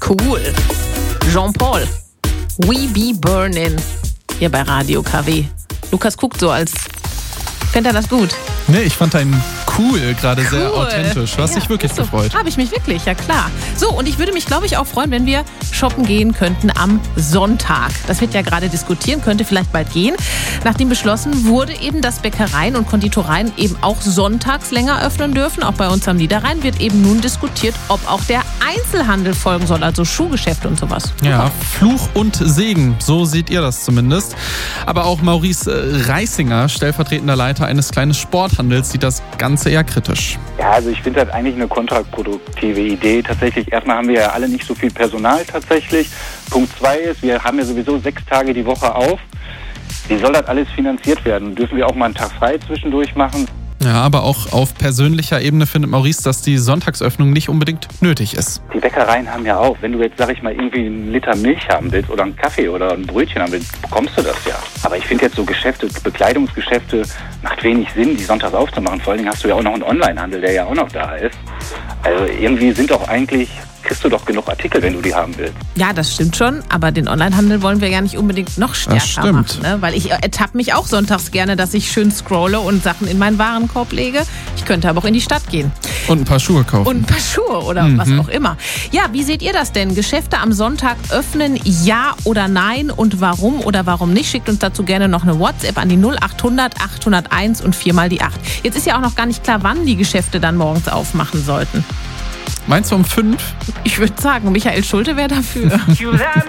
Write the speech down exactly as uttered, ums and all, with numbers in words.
Cool. Jean-Paul. We Be Burnin'. Hier bei Radio K W. Lukas guckt so, als fände er das gut. Nee, ich fand deinen cool gerade Cool. sehr authentisch. Du hast Ja, dich wirklich so. gefreut. Habe ich mich wirklich, ja klar. So, und ich würde mich, glaube ich, auch freuen, wenn wir shoppen gehen könnten am Sonntag. Das wird ja gerade diskutiert, könnte vielleicht bald gehen. Nachdem beschlossen wurde eben, dass Bäckereien und Konditoreien eben auch sonntags länger öffnen dürfen. Auch bei uns am Niederrhein wird eben nun diskutiert, ob auch der Einzelhandel folgen soll, also Schuhgeschäfte und sowas. Ja, Fluch und Segen, so seht ihr das zumindest. Aber auch Maurice Reisinger, stellvertretender Leiter eines kleinen Sporthandels, sieht das Ganze eher kritisch. Ja, also ich finde das eigentlich eine kontraproduktive Idee. Tatsächlich, erstmal haben wir ja alle nicht so viel Personal tatsächlich. Punkt zwei ist, wir haben ja sowieso sechs Tage die Woche auf. Wie soll das alles finanziert werden? Dürfen wir auch mal einen Tag frei zwischendurch machen? Ja, aber auch auf persönlicher Ebene findet Maurice, dass die Sonntagsöffnung nicht unbedingt nötig ist. Die Bäckereien haben ja auch. Wenn du jetzt, sag ich mal, irgendwie einen Liter Milch haben willst oder einen Kaffee oder ein Brötchen haben willst, bekommst du das ja. Aber ich finde jetzt so Geschäfte, Bekleidungsgeschäfte, macht wenig Sinn, die sonntags aufzumachen. Vor allen Dingen hast du ja auch noch einen Onlinehandel, der ja auch noch da ist. Also irgendwie sind doch eigentlich... kriegst du doch genug Artikel, wenn du die haben willst. Ja, das stimmt schon, aber den Onlinehandel wollen wir ja nicht unbedingt noch stärker machen. Ne? Weil ich ertappe mich auch sonntags gerne, dass ich schön scrolle und Sachen in meinen Warenkorb lege. Ich könnte aber auch in die Stadt gehen. Und ein paar Schuhe kaufen. Und ein paar Schuhe oder Mhm. was auch immer. Ja, wie seht ihr das denn? Geschäfte am Sonntag öffnen, ja oder nein? Und warum oder warum nicht? Schickt uns dazu gerne noch eine WhatsApp an die null acht hundert achthunderteins und viermal die acht. Jetzt ist ja auch noch gar nicht klar, wann die Geschäfte dann morgens aufmachen sollten. Meinst du um fünf? Ich würde sagen, Michael Schulte wäre dafür.